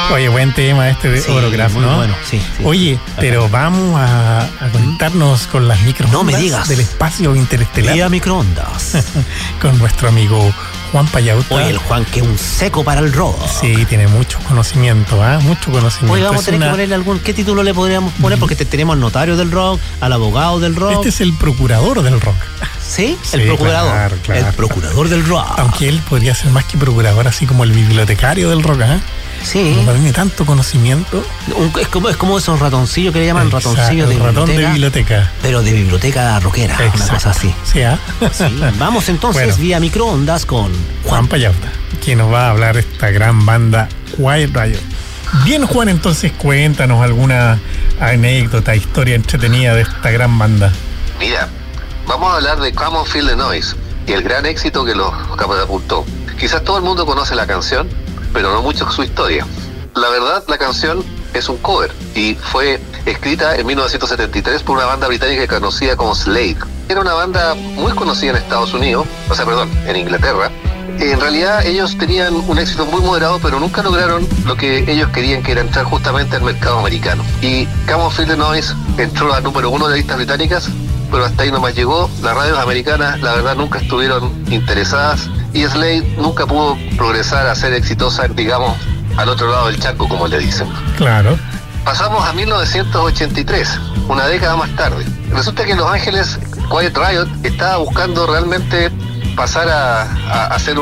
Oye, buen tema este de Sí, Orograph, muy ¿no? bueno, sí. Oye, pero vamos a conectarnos con las microondas No me digas. del espacio interestelar Vía microondas. con nuestro amigo Juan Payauta. Oye, el Juan, que es un seco para el rock. Sí, tiene mucho conocimiento, mucho conocimiento. Oye, vamos a Es tener que ponerle ¿qué título le podríamos poner? Porque tenemos al notario del rock, al abogado del rock. Este es el procurador del rock. ¿Sí? Sí, El procurador. claro. El procurador del rock. Aunque él podría ser más que procurador, así como el bibliotecario del rock, Sí. No tiene tanto conocimiento. Es como esos ratoncillos que le llaman Exacto, ratoncillos de el ratón biblioteca. de biblioteca. Pero de biblioteca rockera, Exacto. una cosa así. Sí, Sí. Vamos entonces Bueno. vía microondas con Juan Payauta, quien nos va a hablar de esta gran banda Quiet Riot. Bien, Juan, entonces cuéntanos alguna anécdota, historia entretenida de esta gran banda. Mira, vamos a hablar de Come On Feel the Noise y el gran éxito que los catapultó. Quizás todo el mundo conoce la canción, pero no mucho su historia. La verdad, la canción es un cover y fue escrita en 1973 por una banda británica conocida como Slade. Era una banda muy conocida en Estados Unidos, en Inglaterra. En realidad ellos tenían un éxito muy moderado, pero nunca lograron lo que ellos querían, que era entrar justamente al mercado americano. Y Come On Feel the Noise entró a número 1 de listas británicas, pero hasta ahí nomás llegó. Las radios americanas, la verdad, nunca estuvieron interesadas y Slade nunca pudo progresar a ser exitosa, digamos, al otro lado del charco, como le dicen. Claro. Pasamos a 1983, una década más tarde. Resulta que en Los Ángeles, Quiet Riot estaba buscando realmente pasar a ser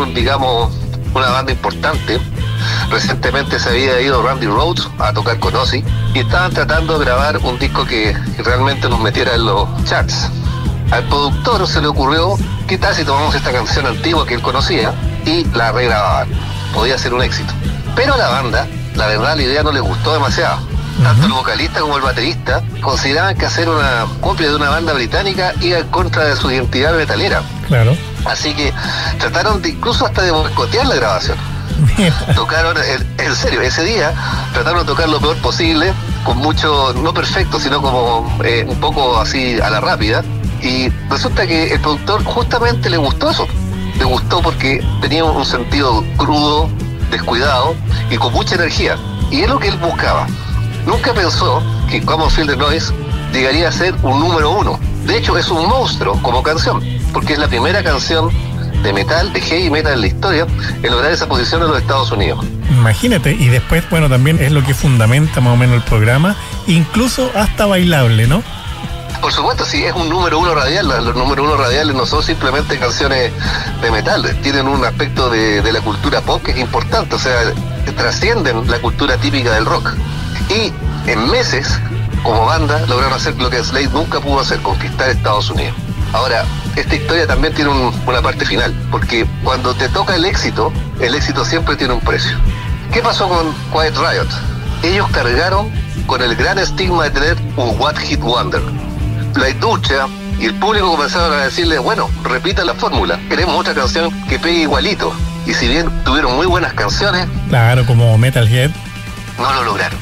una banda importante. Recientemente se había ido Randy Rhoads a tocar con Ozzy y estaban tratando de grabar un disco que realmente nos metiera en los charts. Al productor se le ocurrió, ¿qué tal si tomamos esta canción antigua que él conocía y la regrababan? Podía ser un éxito. Pero a la banda, la verdad, la idea no les gustó demasiado. Tanto el vocalista como el baterista consideraban que hacer una copia de una banda británica iba en contra de su identidad metalera. Claro. Así que trataron incluso hasta de boicotear la grabación. Tocaron, en serio, ese día trataron de tocar lo peor posible, con mucho, no perfecto, sino como un poco así a la rápida. Y resulta que el productor justamente le gustó eso. Le gustó porque tenía un sentido crudo, descuidado y con mucha energía. Y es lo que él buscaba. Nunca pensó que Come On Feel the Noise llegaría a ser un número 1. De hecho, es un monstruo como canción, porque es la primera canción de metal, de heavy metal en la historia, en lograr esa posición en los Estados Unidos. Imagínate, y después, bueno, también es lo que fundamenta más o menos el programa, incluso hasta bailable, ¿no? Por supuesto, sí, es un número 1 radial. Los número 1 radiales no son simplemente canciones de metal, tienen un aspecto de la cultura pop que es importante, o sea, trascienden la cultura típica del rock. Y en meses, como banda, lograron hacer lo que Slade nunca pudo hacer, conquistar Estados Unidos. Ahora, esta historia también tiene una parte final, porque cuando te toca el éxito siempre tiene un precio. ¿Qué pasó con Quiet Riot? Ellos cargaron con el gran estigma de tener un One Hit Wonder. La industria y el público comenzaron a decirle, bueno, repita la fórmula, queremos otra canción que pegue igualito. Y si bien tuvieron muy buenas canciones, Claro, como Metalhead. no lo lograron.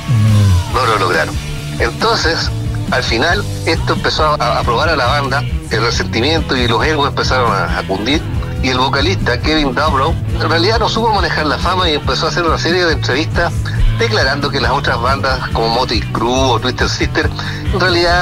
No lo lograron. Entonces, al final, esto empezó a probar a la banda, el resentimiento y los egos empezaron a cundir, y el vocalista, Kevin Dubrow, en realidad no supo manejar la fama y empezó a hacer una serie de entrevistas declarando que las otras bandas como Motley Crue o Twisted Sister, en realidad